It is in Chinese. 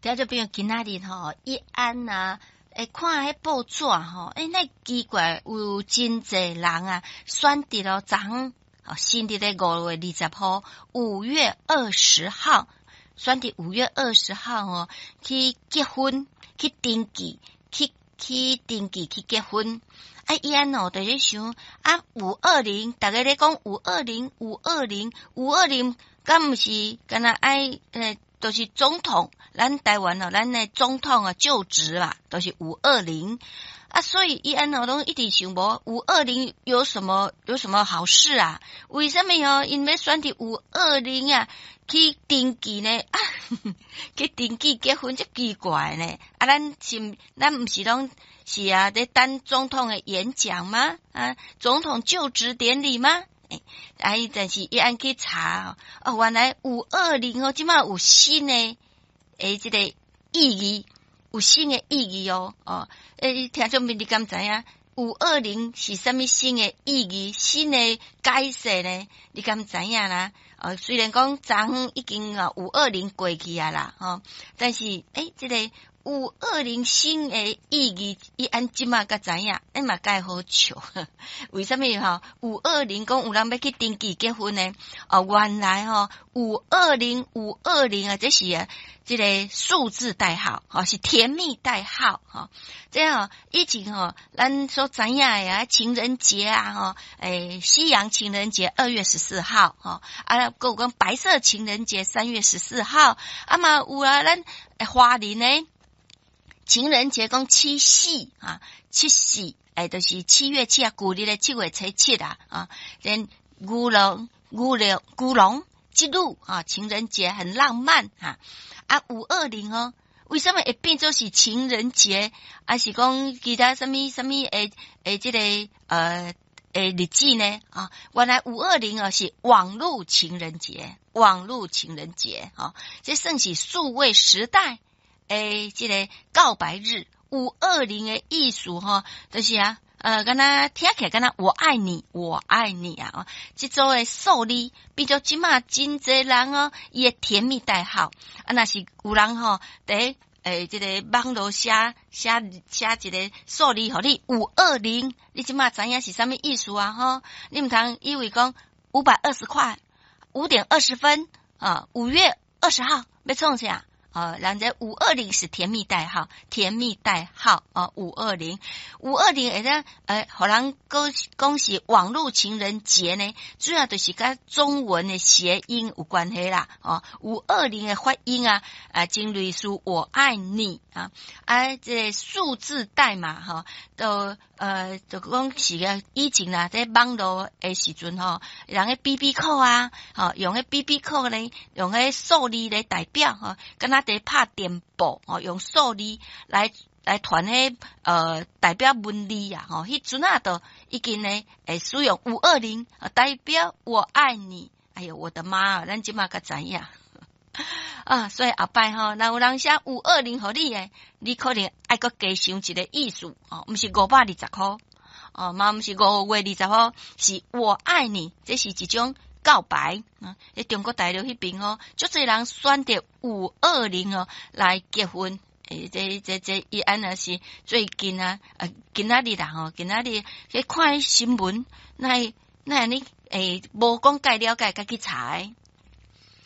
听众朋友，今仔日吼，一安啊，看迄报纸吼，那奇怪，有真侪人啊，选择了昨昏，新的咧5月20号，5月20号，选择5月20号哦，去结婚，去登记，去登记去结婚。伊安哦，就咧想520，大家咧讲520，敢毋是敢若爱都是总统，咱台湾哦，咱的总统啊就职啦，都是520所以伊安哦拢一直想无520有什么好事啊？为什么哦？因为选择520啊去登记呢？去登记结婚就奇怪呢？咱毋是拢是啊？在等总统的演讲吗？总统就职典礼吗？但是伊安去查原来520哦，即马有新的这个意义，有新的意义哦。听众朋友你敢知影520是什么新的意义？新的解释呢？你敢知影啦？虽然讲昨昏已经520过去啊啦，但是这个520新的意义，伊安即马甲知影，嘛介好笑。为什么520讲有人要去登记结婚呢？原来520这是这个数字代号，是甜蜜代号。这样以前咱所知影的情人节西洋情人节2月14号还有讲白色情人节3月14号嘛有咱华人呢情人节讲七夕七夕就是7月7古历的7月7连古龙之路情人节很浪漫520为什么会变作是情人节？是讲其他什么这个日子呢？原来520是网络情人节，这算是数位时代这个告白日。520的意思就是敢若听起来敢若我爱你这种的数字变作即马真侪人伊的甜蜜代号若是有人在这个网络写一个数字互你520，你即马知影是啥物意思你毋通以为讲520块5点20分5月20号要创啥？人家520是甜蜜代号520会当互人讲是网络情人节呢，主要就是甲中文的谐音有关系啦520的发音真类似我爱你这数字代码就讲是以前啦在网络的时阵人的 BB 扣用的 BB 扣呢用的数字来代表敢若在拍电报用数字来传迄代表文字迄阵就已经呢使用520代表我爱你。哎呦我的妈咱即马才知影所以后摆若有人写520互你你可能爱搁加想一个意思毋是520块嘛毋是5月20号，是我爱你，这是一种告白在中国大陆迄边足侪人选择520来结婚这伊安那是最近今仔日去看新闻，那你无讲介了解，家去查